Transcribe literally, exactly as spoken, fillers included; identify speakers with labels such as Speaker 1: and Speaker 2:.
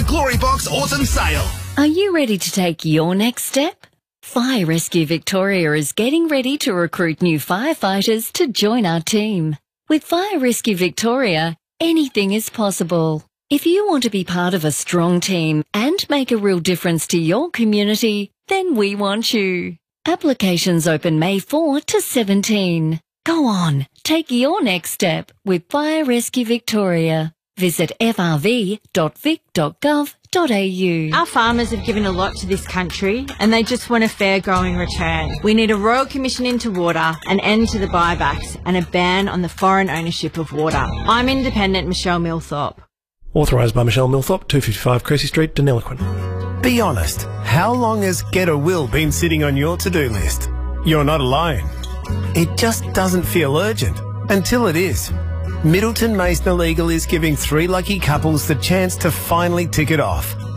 Speaker 1: Glory Box Autumn Sale.
Speaker 2: Are you ready to take your next step? Fire Rescue Victoria is getting ready to recruit new firefighters to join our team. With Fire Rescue Victoria, anything is possible. If you want to be part of a strong team and make a real difference to your community, then we want you. Applications open May fourth to seventeenth. Go on, take your next step with Fire Rescue Victoria. Visit f r v dot vic dot gov dot a u.
Speaker 3: Our farmers have given a lot to this country and they just want a fair growing return. We need a Royal Commission into water, an end to the buybacks and a ban on the foreign ownership of water. I'm Independent Michelle Millthorpe.
Speaker 4: Authorised by Michelle Millthorpe, two fifty-five Creasy Street, Deniliquin.
Speaker 5: Be honest, how long has Get a Will been sitting on your to-do list? You're not alone. It just doesn't feel urgent until it is. Middleton Masonry Legal is giving three lucky couples the chance to finally tick it off.